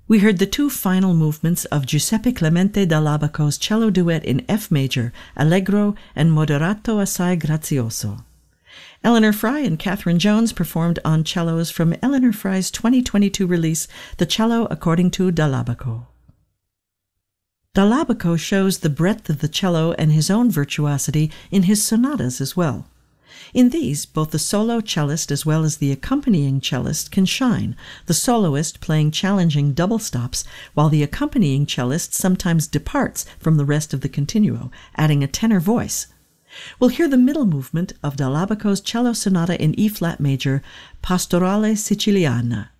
We heard the two final movements of Giuseppe Clemente Dall'Abaco's cello duet in F major, Allegro and Moderato assai grazioso. Eleanor Fry and Catherine Jones performed on cellos from Eleanor Fry's 2022 release, The Cello According to Dall'Abaco. Dall'Abaco shows the breadth of the cello and his own virtuosity in his sonatas as well. In these, both the solo cellist as well as the accompanying cellist can shine, the soloist playing challenging double stops, while the accompanying cellist sometimes departs from the rest of the continuo, adding a tenor voice. We'll hear the middle movement of Dall'Abaco's cello sonata in E-flat major, Pastorale Siciliana.